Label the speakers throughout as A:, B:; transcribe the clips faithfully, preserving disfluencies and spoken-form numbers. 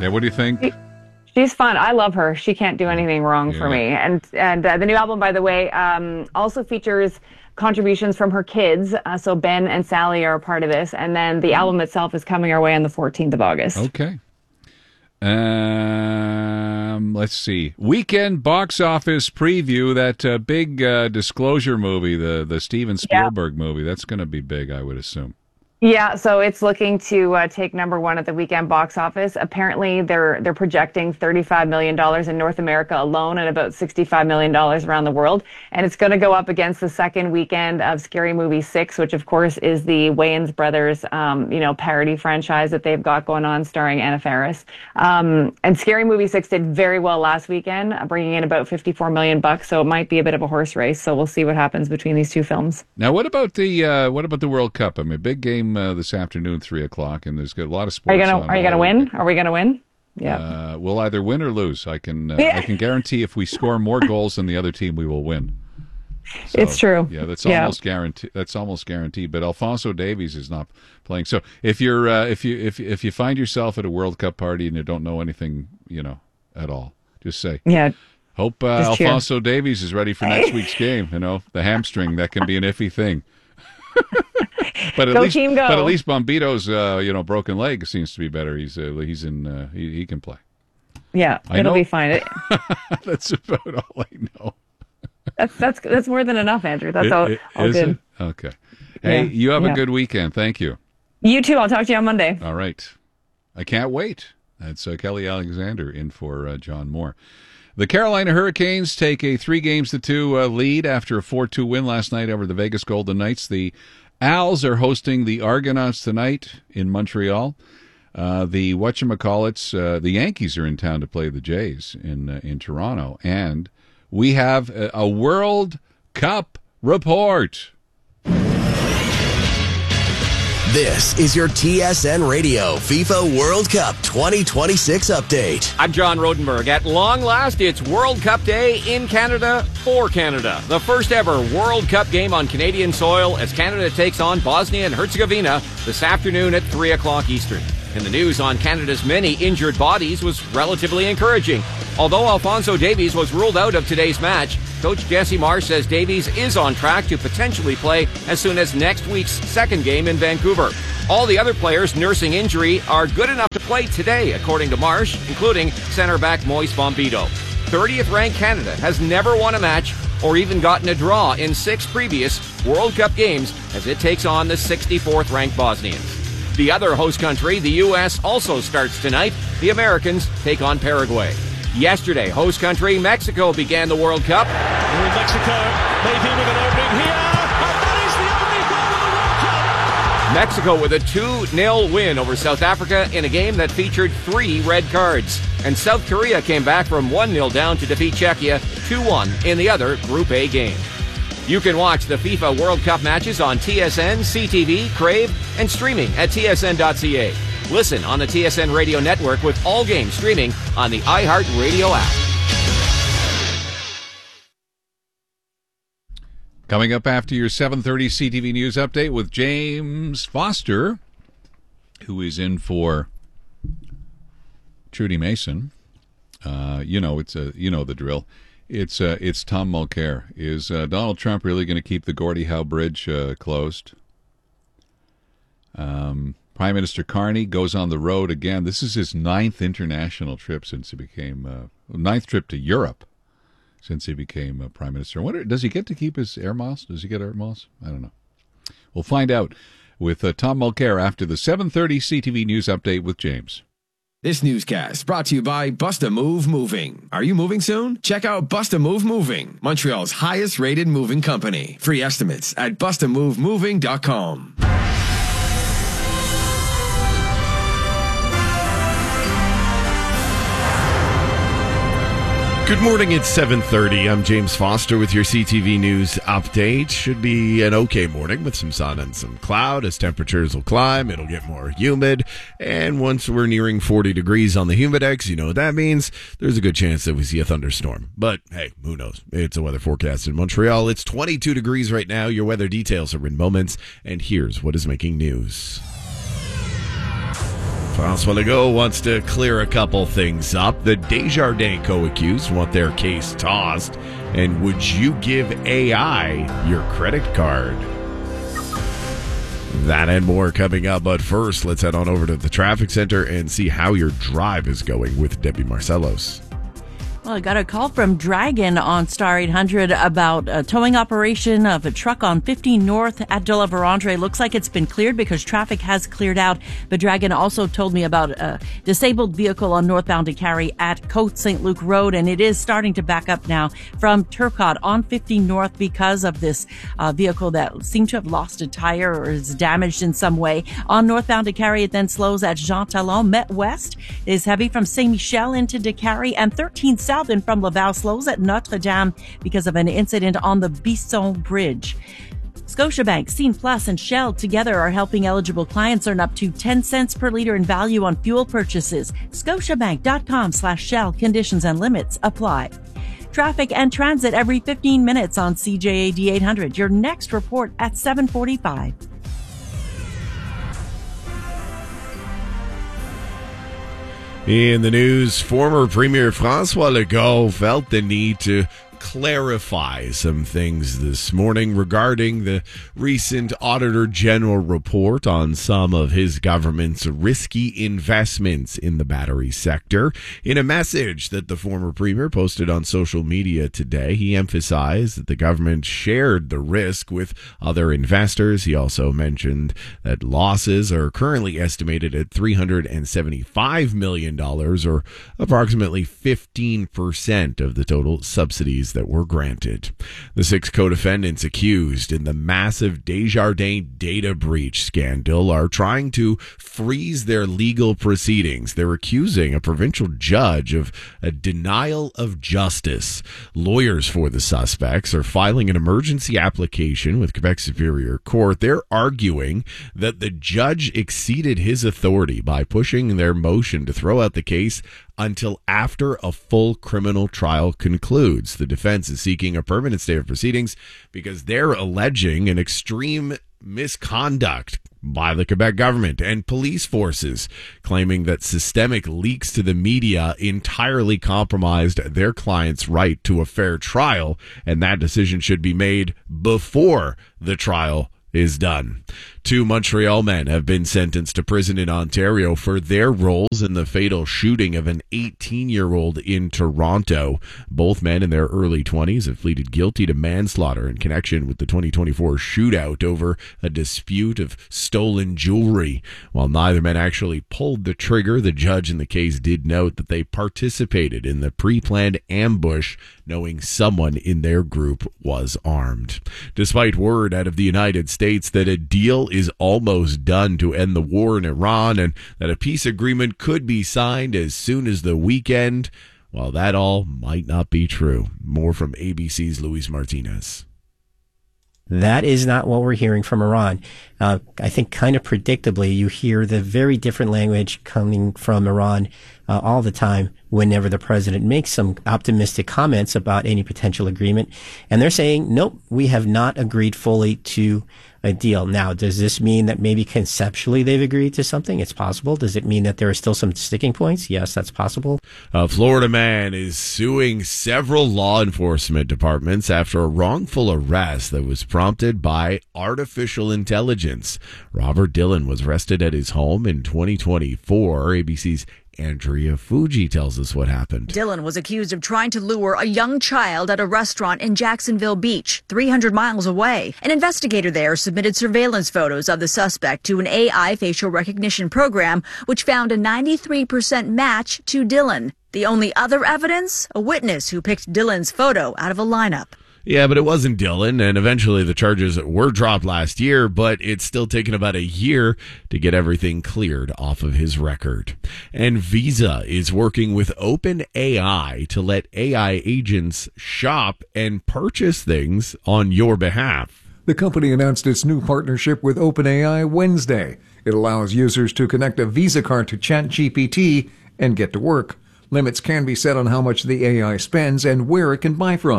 A: Yeah, what do you think?
B: She, she's fun. I love her. She can't do anything wrong
A: yeah.
B: for me. And and uh, the new album, by the way, um, also features contributions from her kids. Uh, so Ben and Sally are a part of this. And then the album itself is coming our way on the fourteenth of August.
A: Okay. Um, let's see. Weekend box office preview, that uh, big uh, Disclosure movie, the, the Steven Spielberg yeah. movie. That's going to be big, I would assume.
B: Yeah, so it's looking to uh, take number one at the weekend box office. Apparently, they're they're projecting thirty-five million dollars in North America alone and about sixty-five million dollars around the world. And it's going to go up against the second weekend of Scary Movie six, which, of course, is the Wayans brothers, um, you know, parody franchise that they've got going on starring Anna Faris. Um, and Scary Movie six did very well last weekend, bringing in about fifty-four million bucks. So it might be a bit of a horse race. So we'll see what happens between these two films.
A: Now, what about the uh, what about the World Cup? I mean, big game uh, this afternoon, three o'clock, and there's got a lot of sports.
B: Are you gonna
A: on
B: Are you gonna win? Are we gonna win? Yeah.
A: Uh, we'll either win or lose. I can uh,
B: yeah.
A: I can guarantee if we score more goals than the other team, we will win. So,
B: it's true.
A: Yeah, that's
B: yeah.
A: almost guaranteed. That's almost guaranteed. But Alphonso Davies is not playing. So if you're uh, if you if if you find yourself at a World Cup party and you don't know anything, you know, at all, just say,
B: yeah.
A: Hope uh, Alphonso Davies is ready for next week's game. You know, the hamstring, that can be an iffy thing. but at
B: go
A: least,
B: team, go.
A: but at least Bombito's, uh, you know, broken leg seems to be better. He's uh, he's in uh, he, he can play.
B: Yeah,
A: I
B: it'll
A: know.
B: be fine.
A: That's about all I know.
B: That's that's that's more than enough, Andrew. That's
A: it,
B: all,
A: it,
B: all
A: is
B: good.
A: It? Okay. Hey,
B: yeah.
A: you have
B: yeah.
A: a good weekend. Thank you.
B: You too. I'll talk to you on Monday.
A: All right. I can't wait. That's uh, Kelly Alexander in for uh, John Moore. The Carolina Hurricanes take a three games to two uh, lead after a four two win last night over the Vegas Golden Knights. The Als are hosting the Argonauts tonight in Montreal. Uh, the whatchamacallits, uh, the Yankees are in town to play the Jays in uh, in Toronto. And we have a, a World Cup report.
C: This is your T S N Radio FIFA World Cup twenty twenty-six update.
D: I'm John Rodenberg. At long last, it's World Cup Day in Canada for Canada. The first ever World Cup game on Canadian soil as Canada takes on Bosnia and Herzegovina this afternoon at three o'clock Eastern. And the news on Canada's many injured bodies was relatively encouraging. Although Alphonso Davies was ruled out of today's match, Coach Jesse Marsh says Davies is on track to potentially play as soon as next week's second game in Vancouver. All the other players nursing injury are good enough to play today, according to Marsh, including center back Moise Bombito. thirtieth ranked Canada has never won a match or even gotten a draw in six previous World Cup games as it takes on the sixty-fourth ranked Bosnians. The other host country, the U S, also starts tonight. The Americans take on Paraguay. Yesterday, host country Mexico began the World Cup.
E: Here in Mexico, they deal with an opening here, and that is the only goal of the World Cup.
D: Mexico with a two nil win over South Africa in a game that featured three red cards. And South Korea came back from one nil down to defeat Czechia two one in the other Group A game. You can watch the FIFA World Cup matches on T S N, C T V, Crave, and streaming at T S N dot C A. Listen on the T S N Radio Network with all games streaming on the iHeartRadio app.
A: Coming up after your seven thirty C T V News Update with James Foster, who is in for Trudy Mason. Uh, you know, it's a, you know the drill. It's uh, it's Tom Mulcair. Is uh, Donald Trump really going to keep the Gordie Howe Bridge uh, closed? Um, Prime Minister Carney goes on the road again. This is his ninth international trip since he became uh, ninth trip to Europe since he became uh, Prime Minister. I wonder, does he get to keep his air miles? Does he get air miles? I don't know. We'll find out with uh, Tom Mulcair after the seven thirty C T V News Update with James.
F: This newscast brought to you by Bust a Move Moving. Are you moving soon? Check out Bust a Move Moving, Montreal's highest rated moving company. Free estimates at bust a move moving dot com.
G: Good morning, it's seven thirty. I'm James Foster with your C T V News update. Should be an okay morning with some sun and some cloud as temperatures will climb. It'll get more humid. And once we're nearing forty degrees on the humidex, you know what that means. There's a good chance that we see a thunderstorm. But hey, who knows? It's a weather forecast in Montreal. It's twenty-two degrees right now. Your weather details are in moments. And here's what is making news. Francois Legault wants to clear a couple things up. The Desjardins co-accused want their case tossed. And would you give A I your credit card? That and more coming up. But first, let's head on over to the traffic center and see how your drive is going with Debbie Marcellos.
H: Well, I got a call from Dragon on Star eight hundred about a towing operation of a truck on fifteen North at De La Vérendrye. Looks like it's been cleared because traffic has cleared out. But Dragon also told me about a disabled vehicle on northbound to carry at Côte Saint Luc Road, and it is starting to back up now from Turcotte on fifteen North because of this uh, vehicle that seemed to have lost a tire or is damaged in some way. On northbound to carry, it then slows at Jean Talon. Met West is heavy from Saint Michel into Décarie, and thirteen South and from Laval slows at Notre Dame because of an incident on the Bisson Bridge. Scotiabank, Scene Plus, and Shell together are helping eligible clients earn up to ten cents per liter in value on fuel purchases. Scotiabank.com slash Shell. Conditions and limits apply. Traffic and transit every fifteen minutes on C J A D eight hundred. Your next report at seven forty-five.
G: In the news, former Premier Francois Legault felt the need to clarify some things this morning regarding the recent Auditor General report on some of his government's risky investments in the battery sector. In a message that the former premier posted on social media today, he emphasized that the government shared the risk with other investors. He also mentioned that losses are currently estimated at three hundred seventy-five million dollars, or approximately fifteen percent of the total subsidies that were granted. The six co-defendants accused in the massive Desjardins data breach scandal are trying to freeze their legal proceedings. They're accusing a provincial judge of a denial of justice. Lawyers for the suspects are filing an emergency application with Quebec Superior Court. They're arguing that the judge exceeded his authority by pushing their motion to throw out the case until after a full criminal trial concludes. The defense is seeking a permanent stay of proceedings because they're alleging an extreme misconduct by the Quebec government and police forces, claiming that systemic leaks to the media entirely compromised their client's right to a fair trial, and that decision should be made before the trial is done. Two Montreal men have been sentenced to prison in Ontario for their roles in the fatal shooting of an eighteen-year-old in Toronto. Both men in their early twenties have pleaded guilty to manslaughter in connection with the twenty twenty-four shootout over a dispute of stolen jewelry. While neither man actually pulled the trigger, the judge in the case did note that they participated in the pre-planned ambush, knowing someone in their group was armed. Despite word out of the United States that a deal is almost done to end the war in Iran and that a peace agreement could be signed as soon as the weekend, well, that all might not be true. More from A B C's Luis Martinez.
I: That is not what we're hearing from Iran. Uh, I think kind of predictably, you hear the very different language coming from Iran uh, all the time whenever the president makes some optimistic comments about any potential agreement. And they're saying, nope, we have not agreed fully to a deal. Now, does this mean that maybe conceptually they've agreed to something? It's possible. Does it mean that there are still some sticking points? Yes, that's possible.
G: A Florida man is suing several law enforcement departments after a wrongful arrest that was prompted by artificial intelligence. Robert Dillon was arrested at his home in twenty twenty-four. A B C's Andrea Fuji tells us what happened.
J: Dillon was accused of trying to lure a young child at a restaurant in Jacksonville Beach, three hundred miles away. An investigator there submitted surveillance photos of the suspect to an A I facial recognition program, which found a ninety-three percent match to Dillon. The only other evidence? A witness who picked Dillon's photo out of a lineup.
G: Yeah, but it wasn't Dillon, and eventually the charges were dropped last year, but it's still taken about a year to get everything cleared off of his record. And Visa is working with OpenAI to let A I agents shop and purchase things on your behalf.
K: The company announced its new partnership with OpenAI Wednesday. It allows users to connect a Visa card to ChatGPT and get to work. Limits can be set on how much the A I spends and where it can buy from.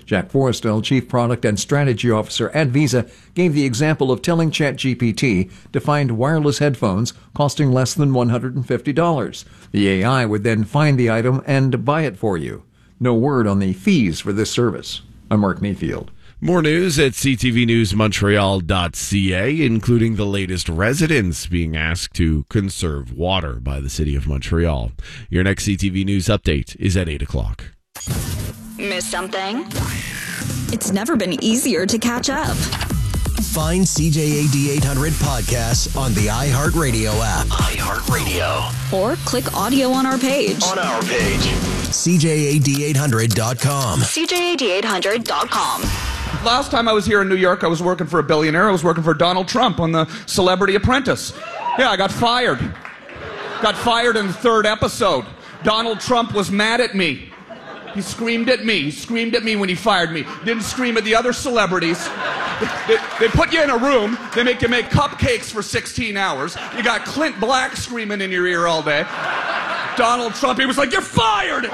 K: Jack Forrestal, Chief Product and Strategy Officer at Visa, gave the example of telling ChatGPT to find wireless headphones costing less than one hundred fifty dollars. The A I would then find the item and buy it for you. No word on the fees for this service. I'm Mark Mayfield.
G: More news at c t v news montreal dot c a, including the latest residents being asked to conserve water by the City of Montreal. Your next C T V News update is at eight o'clock.
L: Miss something? It's never been easier to catch up.
C: Find C J A D eight hundred podcasts on the iHeartRadio app. iHeartRadio.
L: Or click audio on our page.
C: On our page. C J A D eight hundred dot com.
L: C J A D eight hundred dot com.
M: Last time I was here in New York, I was working for a billionaire. I was working for Donald Trump on the Celebrity Apprentice. Yeah, I got fired. Got fired in the third episode. Donald Trump was mad at me. He screamed at me. He screamed at me when he fired me. Didn't scream at the other celebrities. They, they put you in a room. They make you make cupcakes for sixteen hours. You got Clint Black screaming in your ear all day. Donald Trump, he was like, "You're fired!"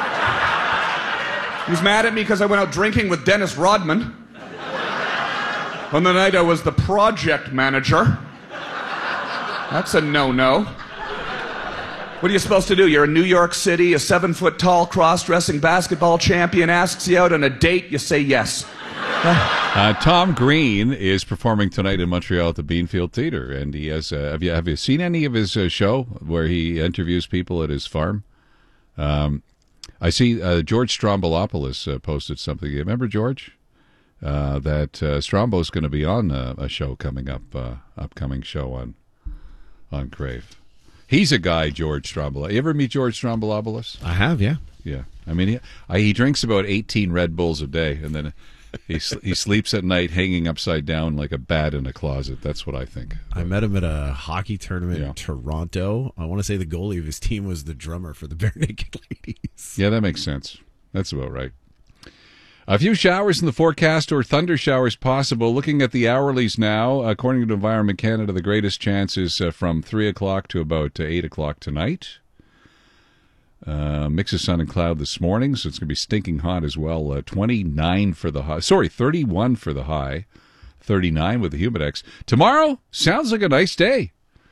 M: He was mad at me because I went out drinking with Dennis Rodman. On the night I was the project manager. That's a no-no. What are you supposed to do? You're in New York City, a seven-foot-tall cross-dressing basketball champion asks you out on a date, you say yes.
A: Uh, Tom Green is performing tonight in Montreal at the Beanfield Theatre, and he has. Uh, have you have you seen any of his uh, show where he interviews people at his farm? Um, I see uh, George Strombolopoulos uh, posted something. You remember George? Uh, that uh, Strombo's going to be on uh, a show coming up, uh, upcoming show on on Crave. He's a guy, George Strombolopoulos. You ever meet George Strombolopoulos?
G: I have, yeah.
A: Yeah. I mean, he, I, he drinks about eighteen Red Bulls a day, and then he he sleeps at night hanging upside down like a bat in a closet. That's what I think.
G: I met him at a hockey tournament
A: Yeah.
G: in Toronto. I want to say the goalie of his team was the drummer for the Bare Naked Ladies.
A: Yeah, that makes sense. That's about right. A few showers in the forecast or thunder showers possible. Looking at the hourlies now, according to Environment Canada, the greatest chance is uh, from three o'clock to about uh, eight o'clock tonight. Uh, mix of sun and cloud this morning, so it's going to be stinking hot as well. Uh, twenty-nine for the high. Sorry, thirty-one for the high. thirty-nine with the Humidex. Tomorrow sounds like a nice day.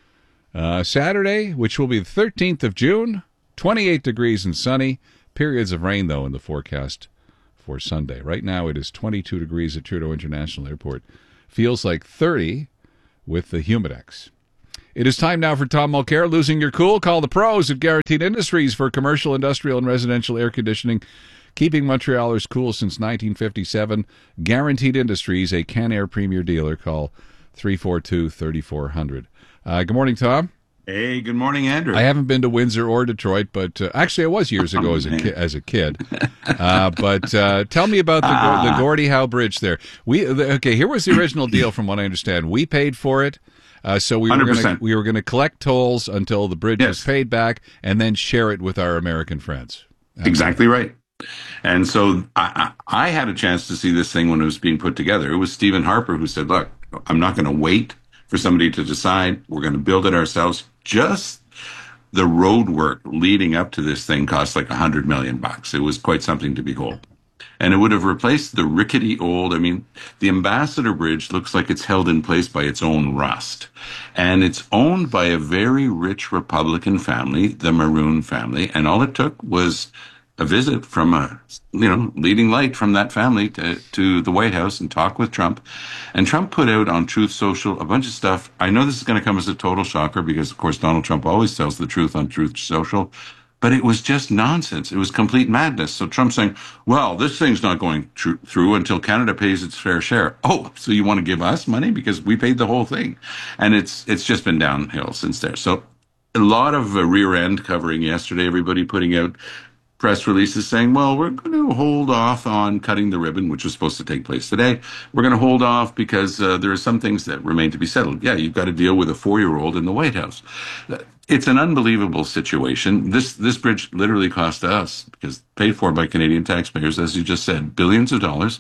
A: Uh, Saturday, which will be the thirteenth of June, twenty-eight degrees and sunny. Periods of rain, though, in the forecast for Sunday. Right now it is twenty-two degrees at Trudeau International Airport. Feels like thirty with the Humidex. It is time now for Tom Mulcair. Losing your cool? Call the pros at Guaranteed Industries for commercial, industrial, and residential air conditioning. Keeping Montrealers cool since nineteen fifty-seven. Guaranteed Industries, a Can-Air Premier dealer. Call three four two, three four zero zero. Uh, good morning, Tom.
N: Hey, good morning, Andrew.
A: I haven't been to Windsor or Detroit, but uh, actually I was years ago
N: oh,
A: as a ki- as a kid. Uh, but uh, tell me about the
N: ah.
A: the Gordie Howe Bridge there. We the, okay. Here was the original deal, from what I understand. We paid for it, uh, so we were going to we were going to collect tolls until the bridge
N: yes.
A: was paid back, and then share it with our American friends.
N: Exactly right. And so I, I, I had a chance to see this thing when it was being put together. It was Stephen Harper who said, "Look, I'm not going to wait for somebody to decide. We're going to build it ourselves." Just the road work leading up to this thing cost like a hundred million bucks. It was quite something to behold. And it would have replaced the rickety old, I mean, the Ambassador Bridge looks like it's held in place by its own rust. And it's owned by a very rich Republican family, the Maroon family. And all it took was a visit from a, you know, leading light from that family to, to the White House and talk with Trump. And Trump put out on Truth Social a bunch of stuff. I know this is going to come as a total shocker because, of course, Donald Trump always tells the truth on Truth Social. But it was just nonsense. It was complete madness. So Trump's saying, well, this thing's not going tr- through until Canada pays its fair share. Oh, so you want to give us money because we paid the whole thing? And it's it's just been downhill since there. So a lot of uh, rear end covering yesterday, everybody putting out press releases saying, well, we're going to hold off on cutting the ribbon, which was supposed to take place today. We're going to hold off because uh, there are some things that remain to be settled. Yeah, you've got to deal with a four-year-old in the White House. It's an unbelievable situation. This this bridge literally cost us, because paid for by Canadian taxpayers, as you just said, billions of dollars.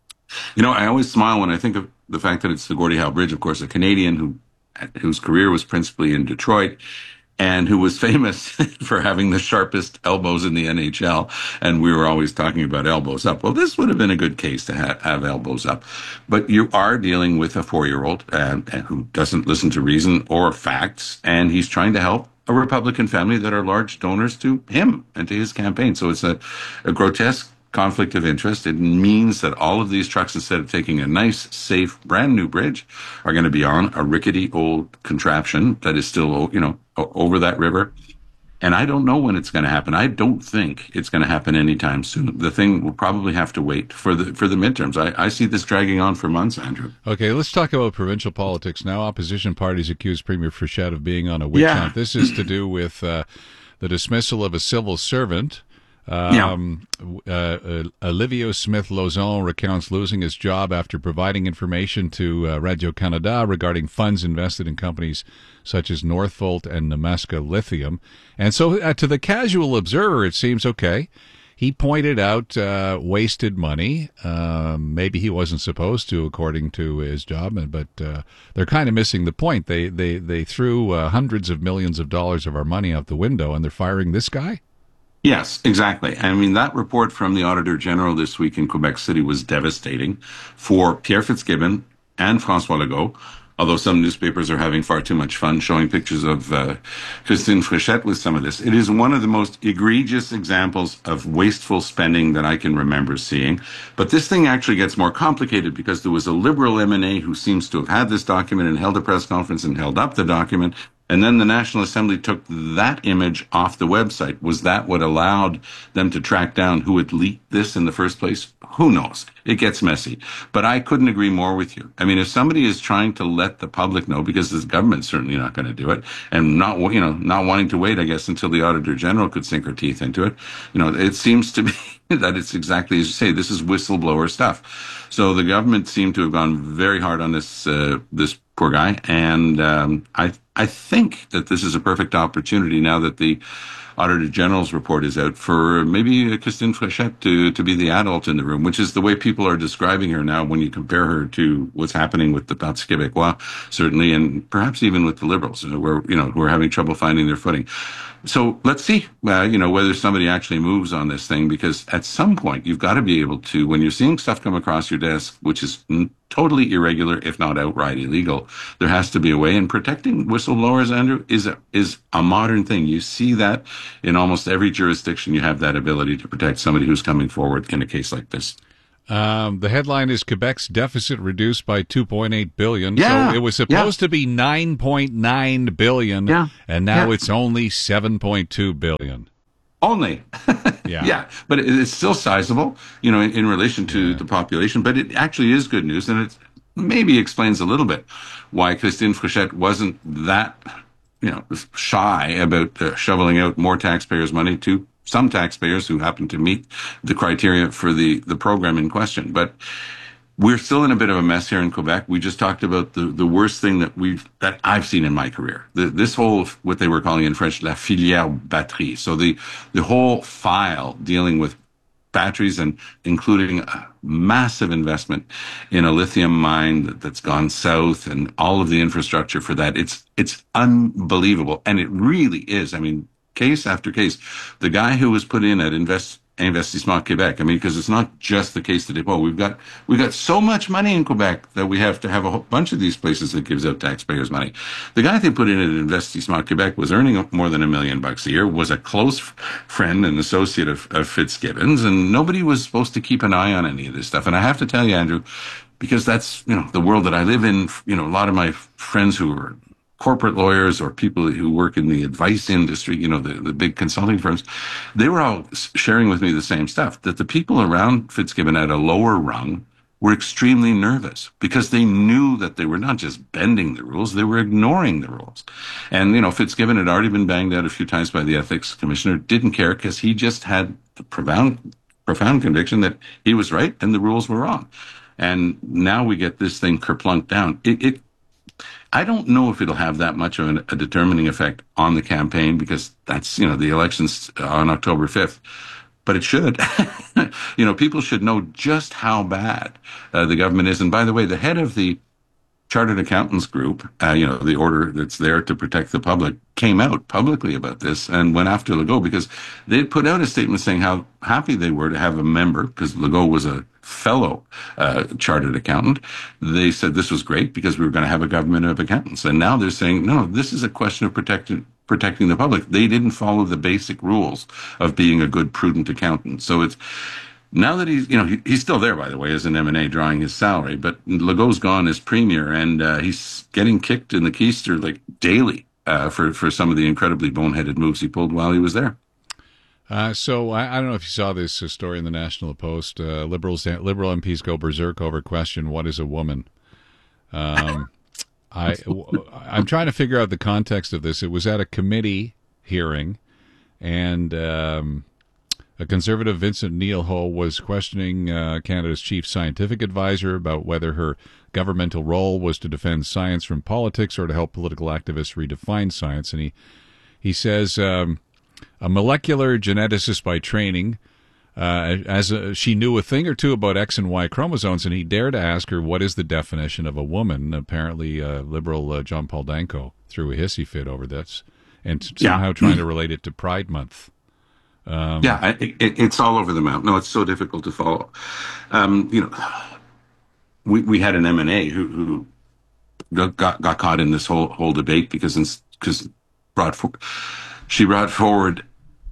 N: You know, I always smile when I think of the fact that it's the Gordie Howe Bridge, of course, a Canadian who whose career was principally in Detroit. and who was famous for having the sharpest elbows in the N H L. And we were always talking about elbows up. Well, this would have been a good case to ha- have elbows up. But you are dealing with a four-year-old uh, who doesn't listen to reason or facts, and he's trying to help a Republican family that are large donors to him and to his campaign. So it's a, a grotesque conflict of interest. It means that all of these trucks, instead of taking a nice, safe, brand new bridge, are going to be on a rickety old contraption that is still, you know, over that river. And I don't know when it's going to happen. I don't think it's going to happen anytime soon. The thing will probably have to wait for the for the midterms. I, I see this dragging on for months, Andrew.
A: Okay, let's talk about provincial politics now. Opposition parties accuse Premier Frechette of being on a witch
N: Yeah.
A: hunt. This is to do with uh, the dismissal of a civil servant. Um, uh, uh, Olivio Smith-Lozon recounts losing his job after providing information to uh, Radio-Canada regarding funds invested in companies such as Northvolt and Nemaska Lithium. And so uh, to the casual observer, it seems okay. He pointed out uh, wasted money. Um, maybe he wasn't supposed to, according to his job, but uh, they're kind of missing the point. They, they, they threw uh, hundreds of millions of dollars of our money out the window, and they're firing this guy?
N: Yes, exactly. I mean, that report from the Auditor General this week in Quebec City was devastating for Pierre Fitzgibbon and François Legault, although some newspapers are having far too much fun showing pictures of uh, Christine Frechette with some of this. It is one of the most egregious examples of wasteful spending that I can remember seeing. But this thing actually gets more complicated because there was a Liberal M and A who seems to have had this document and held a press conference and held up the document. And then the National Assembly took that image off the website. Was that what allowed them to track down who had leaked this in the first place? Who knows? It gets messy. But I couldn't agree more with you. I mean, if somebody is trying to let the public know, because the government's certainly not going to do it, and not, you know, not wanting to wait, I guess, until the Auditor General could sink her teeth into it, you know, it seems to be that it's exactly as you say. This is whistleblower stuff. So the government seemed to have gone very hard on this, uh, this poor guy. And um, I I think that this is a perfect opportunity now that the Auditor General's report is out for maybe Christine Frechette to, to be the adult in the room, which is the way people are describing her now when you compare her to what's happening with the Parti Québécois, certainly, and perhaps even with the Liberals, who are, you know, who are having trouble finding their footing. So let's see, uh, you know, whether somebody actually moves on this thing, because at some point you've got to be able to, when you're seeing stuff come across your desk, which is totally irregular, if not outright illegal, there has to be a way. And protecting whistleblowers, Andrew, is a, is a modern thing. You see that in almost every jurisdiction. You have that ability to protect somebody who's coming forward in a case like this.
A: Um, the headline is Quebec's deficit reduced by two point eight billion dollars.
N: Yeah,
A: so it was supposed
N: yeah.
A: to be nine point nine billion dollars,
N: Yeah,
A: and now
N: yeah.
A: it's only seven point two billion dollars.
N: Only.
A: Yeah.
N: Yeah, but it, it's still sizable, you know, in, in relation to
A: Yeah.
N: the population, but it actually is good news, and it maybe explains a little bit why Christine Frechette wasn't that, you know, shy about uh, shoveling out more taxpayers' money to some taxpayers who happen to meet the criteria for the, the program in question. But we're still in a bit of a mess here in Quebec. We just talked about the, the worst thing that we've, that I've seen in my career. The, this whole, what they were calling in French, la filière batterie. So the, the whole file dealing with batteries and including a massive investment in a lithium mine that, that's gone south and all of the infrastructure for that. It's, it's unbelievable. And it really is. I mean, case after case, the guy who was put in at Invest, Investissement Québec, I mean, because it's not just the case today. Well, we've got, we've got so much money in Quebec that we have to have a whole bunch of these places that gives out taxpayers money. The guy they put in at Investissement Québec was earning more than a million bucks a year, was a close friend and associate of, of Fitzgibbon's, and nobody was supposed to keep an eye on any of this stuff. And I have to tell you, Andrew, because that's, you know, the world that I live in, you know, a lot of my friends who are corporate lawyers or people who work in the advice industry, you know, the, the big consulting firms, they were all sharing with me the same stuff, that the people around Fitzgibbon at a lower rung were extremely nervous because they knew that they were not just bending the rules, they were ignoring the rules. And, you know, Fitzgibbon had already been banged out a few times by the ethics commissioner, didn't care because he just had the profound, profound conviction that he was right and the rules were wrong. And now we get this thing kerplunked down. It, it I don't know if it'll have that much of an, a determining effect on the campaign because that's, you know, the election's on October fifth. But it should. You know, people should know just how bad uh, the government is. And by the way, the head of the Chartered Accountants Group, uh, you know, the order that's there to protect the public, came out publicly about this and went after Legault because they put out a statement saying how happy they were to have a member, because Legault was a fellow uh, chartered accountant. They said this was great because we were going to have a government of accountants. And now they're saying, no, this is a question of protecting protecting the public. They didn't follow the basic rules of being a good, prudent accountant. So it's now that he's, you know, he, he's still there, by the way, as an M and A drawing his salary, but Legault's gone as premier, and uh, he's getting kicked in the keister like daily uh, for, for some of the incredibly boneheaded moves he pulled while he was there.
A: Uh, so I, I don't know if you saw this uh, story in the National Post. Uh, Liberals, Liberal M Ps go berserk over question, what is a woman? Um, I, I'm trying to figure out the context of this. It was at a committee hearing, and um, a Conservative, Vincent Neil-Ho, was questioning uh, Canada's chief scientific advisor about whether her governmental role was to defend science from politics or to help political activists redefine science. And he, he says, um, a molecular geneticist by training, uh, as a, she knew a thing or two about X and Y chromosomes, and he dared to ask her, what is the definition of a woman? Apparently, uh, Liberal uh, John Paul Danko threw a hissy fit over this, and somehow
N: yeah.
A: trying to relate it to Pride Month. Um,
N: yeah, it, it, it's all over the map. No, it's so difficult to follow. Um, you know, we we had an M and A who who got got caught in this whole whole debate because because brought for, she brought forward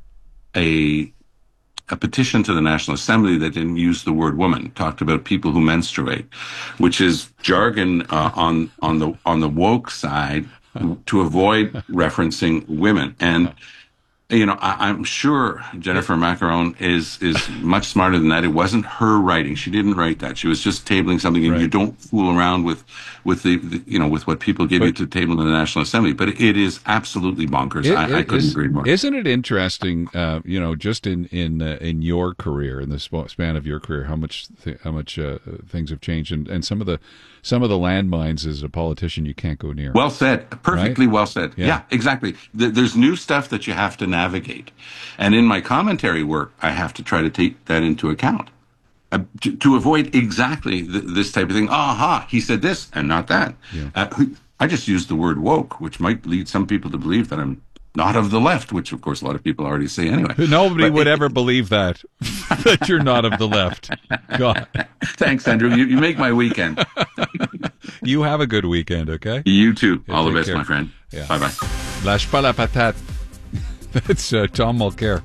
N: a a petition to the National Assembly that didn't use the word woman, talked about people who menstruate, which is jargon uh, on on the on the woke side to avoid referencing women. And you know, I, I'm sure Jennifer Macaron is is much smarter than that. It wasn't her writing; she didn't write that. She was just tabling something, and right. you don't fool around with with the, the you know with what people give but, you to table in the National Assembly. But it is absolutely bonkers.
A: It,
N: I,
A: it,
N: I couldn't
A: is,
N: agree more.
A: Isn't it interesting? Uh, you know, just in in uh, in your career, in the span of your career, how much th- how much uh, things have changed, and, and some of the some of the landmines as a politician you can't go near.
N: Well said, perfectly
A: right?
N: well said.
A: Yeah,
N: yeah exactly. There's new stuff that you have to navigate. And in my commentary work, I have to try to take that into account uh, to, to avoid exactly th- this type of thing. Aha, he said this and not that. Yeah. Uh, I just used the word woke, which might lead some people to believe that I'm not of the left, which, of course, a lot of people already say anyway.
A: Nobody
N: but
A: would
N: it,
A: ever believe that, that you're not of the left. God.
N: Thanks, Andrew. You, you make my weekend.
A: You have a good weekend, okay?
N: You too.
A: Yeah,
N: all the best,
A: care.
N: my friend.
A: Yeah.
N: Bye-bye.
A: Lâche pas la patate. That's uh, Tom Mulcair.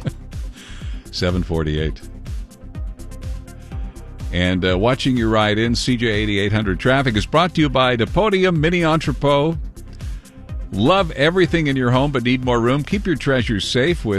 A: seven forty-eight. And uh, watching your ride in, C J eighty-eight hundred Traffic is brought to you by Depodium Mini Entrepot. Love everything in your home but need more room? Keep your treasures safe with